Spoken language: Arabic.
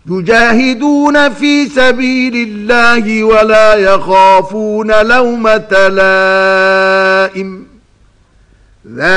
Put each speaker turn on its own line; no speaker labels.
يجاهدون في سبيل الله ولا يخافون لومة لائم